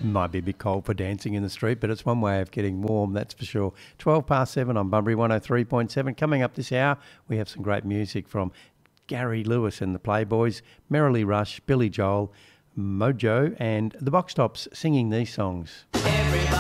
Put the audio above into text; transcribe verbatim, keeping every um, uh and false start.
Might be a bit cold for dancing in the street, but it's one way of getting warm, that's for sure. twelve past seven on Bunbury one oh three point seven. Coming up this hour, we have some great music from Gary Lewis and the Playboys, Merrily Rush, Billy Joel, Mojo, and the Box Tops singing these songs. Everybody